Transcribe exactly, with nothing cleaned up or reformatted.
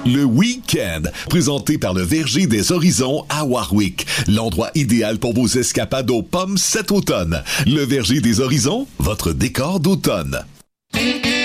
Le week-end, présenté par le Verger des Horizons à Warwick. L'endroit idéal pour vos escapades aux pommes cet automne. Le Verger des Horizons, votre décor d'automne.